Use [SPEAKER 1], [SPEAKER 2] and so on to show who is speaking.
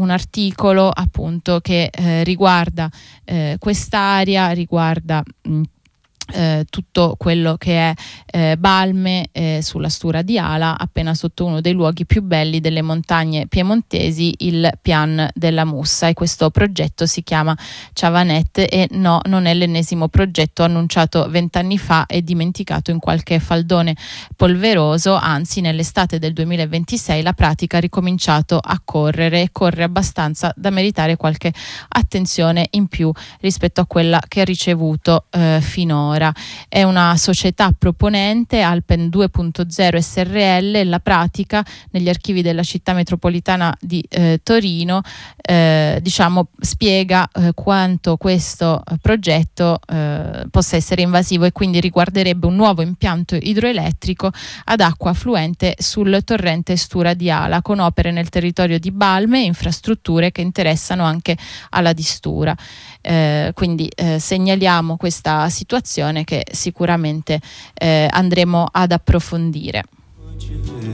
[SPEAKER 1] un articolo appunto che riguarda quest'area, riguarda tutto quello che è Balme sulla Stura di Ala, appena sotto uno dei luoghi più belli delle montagne piemontesi, il Pian della Mussa, e questo progetto si chiama Ciavanet e no, non è l'ennesimo progetto annunciato 20 anni fa e dimenticato in qualche faldone polveroso, anzi nell'estate del 2026 la pratica ha ricominciato a correre e corre abbastanza da meritare qualche attenzione in più rispetto a quella che ha ricevuto finora. È una società proponente, Alpen 2.0 SRL. La pratica negli archivi della città metropolitana di Torino spiega quanto questo progetto possa essere invasivo e quindi riguarderebbe un nuovo impianto idroelettrico ad acqua affluente sul torrente Stura di Ala, con opere nel territorio di Balme e infrastrutture che interessano anche alla di Stura. Quindi segnaliamo questa situazione che sicuramente andremo ad approfondire.